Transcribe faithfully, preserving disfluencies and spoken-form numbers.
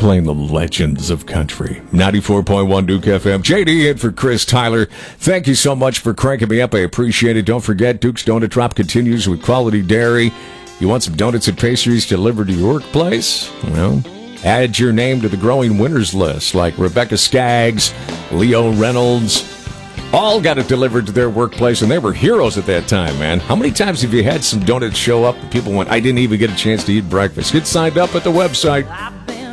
playing the legends of country. ninety-four point one Duke F M. J D in for Chris Tyler. Thank you so much for cranking me up. I appreciate it. Don't forget, Duke's Donut Drop continues with quality dairy. You want some donuts and pastries delivered to your workplace? Well, add your name to the growing winners list, like Rebecca Skaggs, Leo Reynolds. All got it delivered to their workplace, and they were heroes at that time, man. How many times have you had some donuts show up and people went, I didn't even get a chance to eat breakfast? Get signed up at the website.